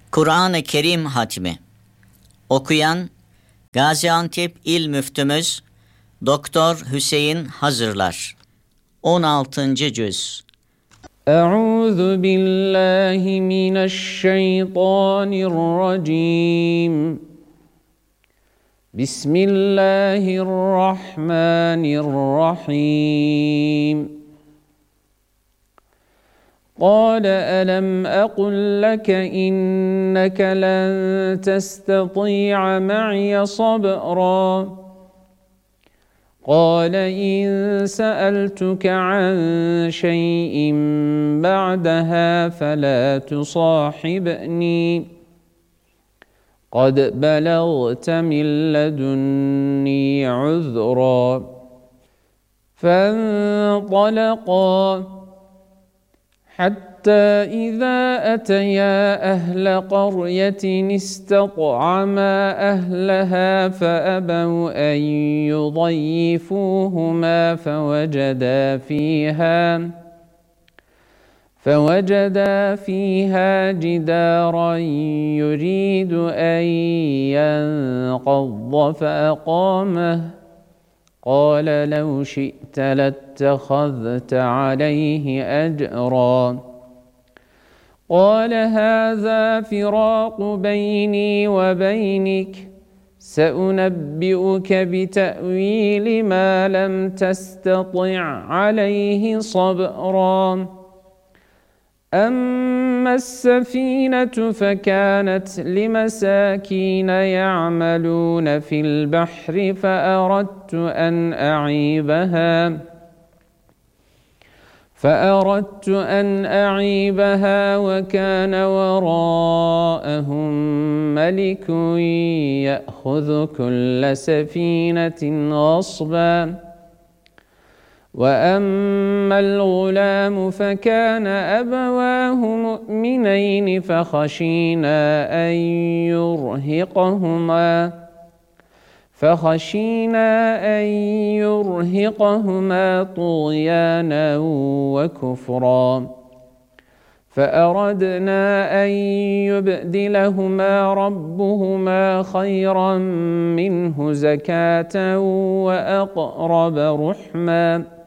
Kur'an-ı Kerim Hatmi. Okuyan Gaziantep İl Müftümüz Doktor Hüseyin Hazırlar. 16. Cüz. Euzu billahi mineşşeytanirracim. Bismillahirrahmanirrahim. قال ألم أقل لك إنك لن تستطيع معي صبرا قال إن سألتك عن شيء بعدها فلا تصاحبني قد بلغت من لدني عذرا فانطلقا حتى إذا أتيا أهل قرية استطعما أهلها فأبوا أن يضيفوهما فوجدا فيها جدارا يريد أن ينقض فأقامه قال لو شئت لاتخذت عليه أجرا قال هذا فراق بيني وبينك سأنبئك بتأويل ما لم تستطع عليه صبرا أما السفينة فكانت لمساكين يعملون في البحر فأردت أن أعيبها وكان وراءهم ملك يأخذ كل سفينة غصبا وأما الغلام فكان أبواه مؤمنين فخشينا أن يرهقهما طغيانا وكفرا فأردنا أن يبدلهما ربهما خيرا منه زكاة وأقرب رحما